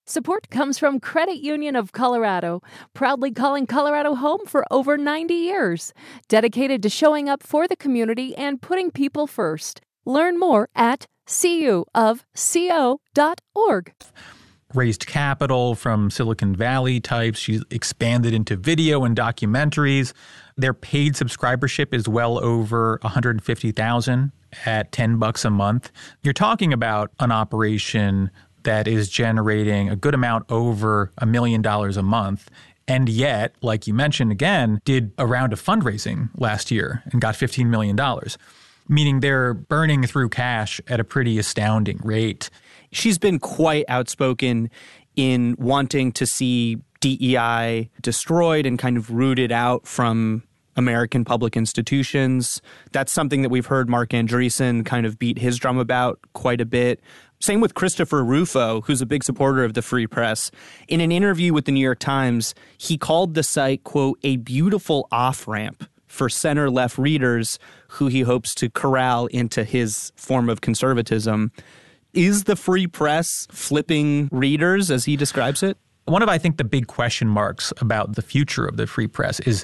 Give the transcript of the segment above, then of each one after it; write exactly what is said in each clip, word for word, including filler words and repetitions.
Support comes from Credit Union of Colorado, proudly calling Colorado home for over ninety years, dedicated to showing up for the community and putting people first. Learn more at c u of co dot org. Raised capital from Silicon Valley types. She's expanded into video and documentaries. Their paid subscribership is well over one hundred fifty thousand at ten bucks a month. You're talking about an operation that is generating a good amount over a million dollars a month. And yet, like you mentioned again, did a round of fundraising last year and got fifteen million dollars, meaning they're burning through cash at a pretty astounding rate. She's been quite outspoken in wanting to see D E I destroyed and kind of rooted out from American public institutions. That's something that we've heard Mark Andreessen kind of beat his drum about quite a bit. Same with Christopher Rufo, who's a big supporter of the free press. In an interview with the New York Times, he called the site, quote, a beautiful off-ramp for center-left readers who he hopes to corral into his form of conservatism. Is the free press flipping readers, as he describes it? One of, I think, the big question marks about the future of the free press is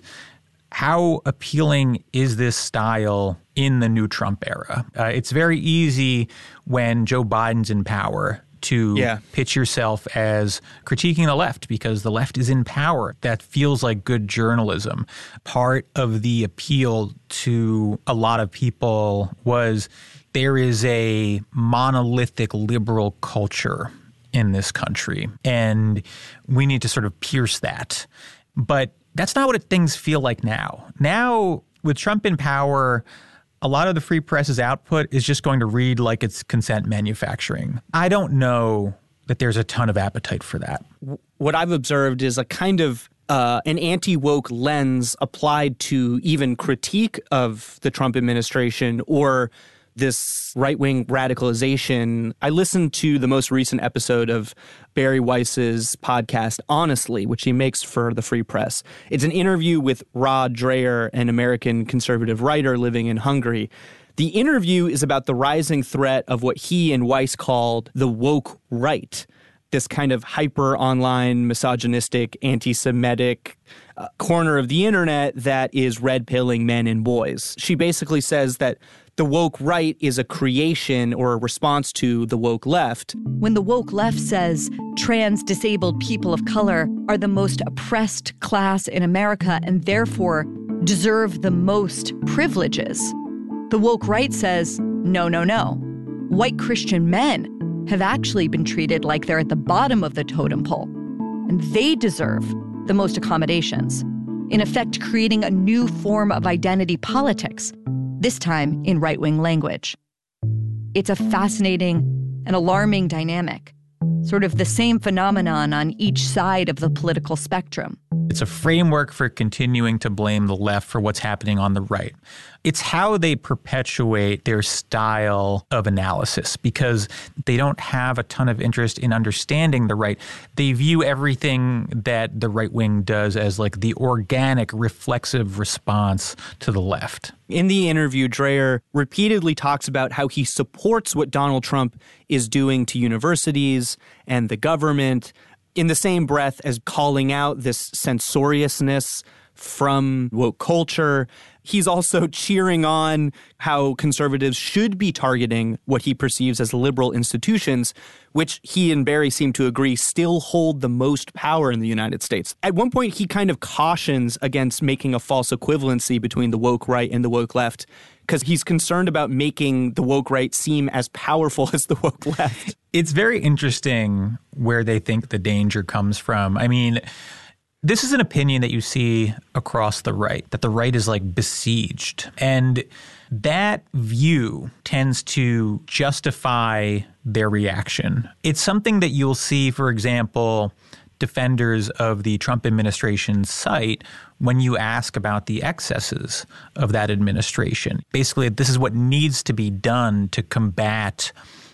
how appealing is this style in the new Trump era? Uh, it's very easy when Joe Biden's in power to yeah. pitch yourself as critiquing the left because the left is in power. That feels like good journalism. Part of the appeal to a lot of people was there is a monolithic liberal culture in this country, and we need to sort of pierce that. But that's not what things feel like now. Now, with Trump in power, a lot of the free press's output is just going to read like it's consent manufacturing. I don't know that there's a ton of appetite for that. What I've observed is a kind of uh, an anti-woke lens applied to even critique of the Trump administration or this right-wing radicalization. I listened to the most recent episode of Barry Weiss's podcast, Honestly, which he makes for the Free Press. It's an interview with Rod Dreher, an American conservative writer living in Hungary. The interview is about the rising threat of what he and Weiss called the woke right, this kind of hyper-online, misogynistic, anti-Semitic uh, corner of the internet that is red-pilling men and boys. She basically says that the woke right is a creation or a response to the woke left. When the woke left says trans disabled people of color are the most oppressed class in America and therefore deserve the most privileges, the woke right says, no, no, no. White Christian men have actually been treated like they're at the bottom of the totem pole, and they deserve the most accommodations, in effect creating a new form of identity politics, this time in right-wing language. It's a fascinating and alarming dynamic, sort of the same phenomenon on each side of the political spectrum. It's a framework for continuing to blame the left for what's happening on the right. It's how they perpetuate their style of analysis because they don't have a ton of interest in understanding the right. They view everything that the right wing does as like the organic, reflexive response to the left. In the interview, Dreher repeatedly talks about how he supports what Donald Trump is doing to universities and the government, in the same breath as calling out this censoriousness from woke culture. He's also cheering on how conservatives should be targeting what he perceives as liberal institutions, which he and Barry seem to agree still hold the most power in the United States. At one point, he kind of cautions against making a false equivalency between the woke right and the woke left, because he's concerned about making the woke right seem as powerful as the woke left. It's very interesting where they think the danger comes from. I mean, this is an opinion that you see across the right, that the right is like besieged. And that view tends to justify their reaction. It's something that you'll see, for example, defenders of the Trump administration cite when you ask about the excesses of that administration. Basically, this is what needs to be done to combat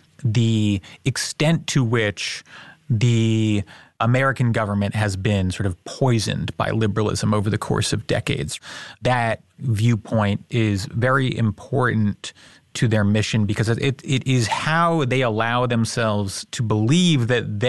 the extent to which the American government has been sort of poisoned by liberalism over the course of decades. That viewpoint is very important to their mission because it, it is how they allow themselves to believe that they